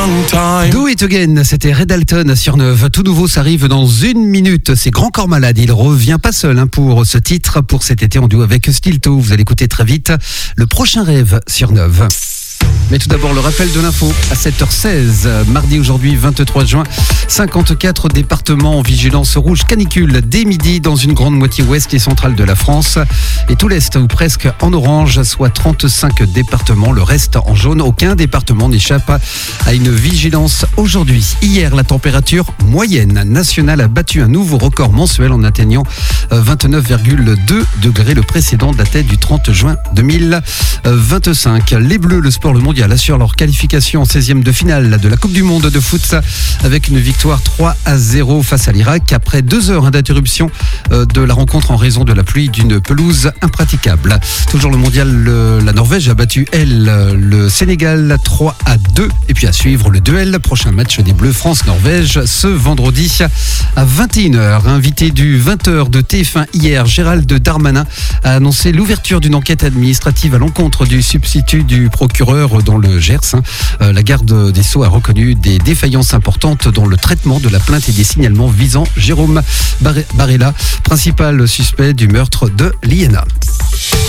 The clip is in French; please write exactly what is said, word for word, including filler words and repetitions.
long time. Do It Again, c'était Red Alton sur Neuve. Tout nouveau, ça arrive dans une minute. C'est Grand Corps Malade. Il revient pas seul hein, pour ce titre, pour cet été en duo avec Stilto. Vous allez écouter très vite le prochain rêve sur Neuve. Mais tout d'abord, le rappel de l'info à sept heures seize. Mardi aujourd'hui, vingt-trois juin, cinquante-quatre départements en vigilance rouge canicule dès midi dans une grande moitié ouest et centrale de la France. Et tout l'est ou presque en orange, soit trente-cinq départements. Le reste en jaune. Aucun département n'échappe à une vigilance aujourd'hui. Hier, la température moyenne nationale a battu un nouveau record mensuel en atteignant vingt-neuf virgule deux degrés. Le précédent datait du trente juin deux mille vingt-cinq. Les Bleus, le sport, le mondial, assurent leur qualification en seizième de finale de la Coupe du Monde de foot avec une victoire trois à zéro face à l'Irak après deux heures d'interruption de la rencontre en raison de la pluie d'une pelouse impraticable. Toujours le mondial, le, la Norvège a battu, elle, le Sénégal trois à deux. Et puis à suivre le duel, prochain match des Bleus France-Norvège ce vendredi à vingt et une heures. Invité du vingt heures de T F un hier, Gérald Darmanin a annoncé l'ouverture d'une enquête administrative à l'encontre du substitut du procureur dans le Gers. La garde des Sceaux a reconnu des défaillances importantes dans le traitement de la plainte et des signalements visant Jérôme Barella, principal suspect du meurtre de l'I N A.